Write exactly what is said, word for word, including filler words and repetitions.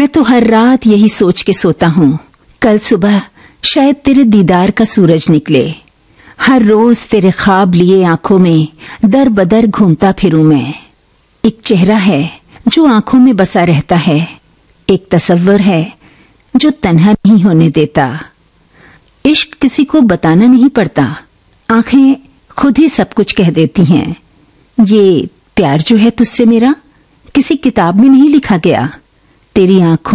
मैं तो हर रात यही सोच के सोता हूँ, कल सुबह शायद तेरे दीदार का सूरज निकले। हर रोज तेरे ख्वाब लिए आंखों में दर बदर घूमता फिरूं मैं। एक चेहरा है जो आंखों में बसा रहता है, एक तसव्वुर है जो तन्हा नहीं होने देता। इश्क किसी को बताना नहीं पड़ता, आंखें खुद ही सब कुछ कह देती हैं। ये प्यार जो है तुझसे मेरा किसी किताब में नहीं लिखा गया, तेरी आंखों